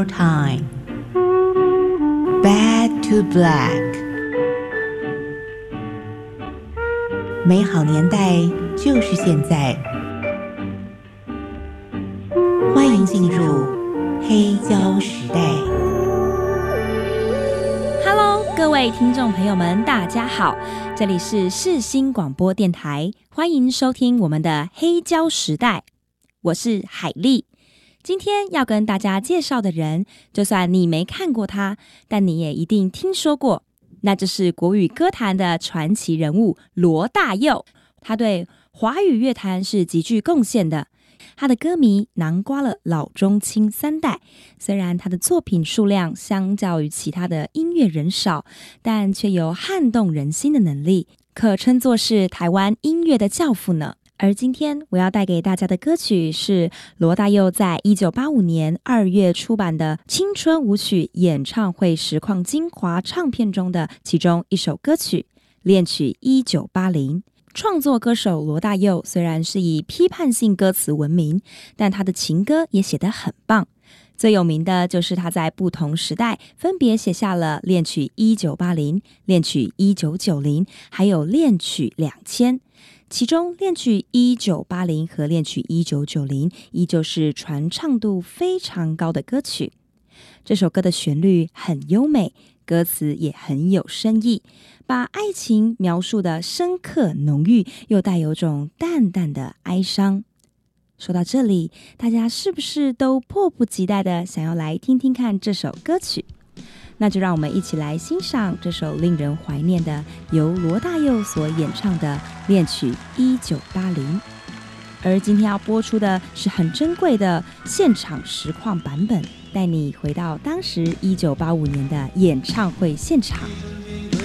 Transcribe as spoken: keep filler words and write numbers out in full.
Time Back to Black， 美好年代就是现在，欢迎进入黑胶时代。 Hello， 各位听众朋友们，大家好，这里是世新广播电台，欢迎收听我们的黑胶时代，我是海丽。今天要跟大家介绍的人，就算你没看过他，但你也一定听说过，那就是国语歌坛的传奇人物罗大佑。他对华语乐坛是极具贡献的，他的歌迷囊括了老中青三代。虽然他的作品数量相较于其他的音乐人少，但却有撼动人心的能力，可称作是台湾音乐的教父呢。而今天我要带给大家的歌曲是罗大佑在一九八五年二月出版的青春舞曲演唱会实况精华唱片中的其中一首歌曲《恋曲一九八零》。创作歌手罗大佑虽然是以批判性歌词闻名，但他的情歌也写得很棒。最有名的就是他在不同时代分别写下了《恋曲一九八零》、《恋曲一九九零》还有《恋曲两千》。其中《恋曲一九八零》和《恋曲一九九零》依旧是传唱度非常高的歌曲。这首歌的旋律很优美，歌词也很有深意，把爱情描述的深刻浓郁，又带有种淡淡的哀伤。说到这里，大家是不是都迫不及待的想要来听听看这首歌曲？那就让我们一起来欣赏这首令人怀念的由罗大佑所演唱的《恋曲一九八零》。而今天要播出的是很珍贵的现场实况版本，带你回到当时一九八五年的演唱会现场。